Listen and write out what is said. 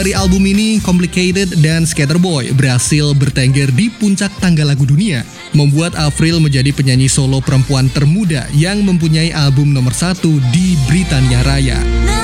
Dari album ini, Complicated dan Skater Boy berhasil bertengger di puncak tangga lagu dunia, membuat Avril menjadi penyanyi solo perempuan termuda yang mempunyai album nomor 1 di Britania Raya.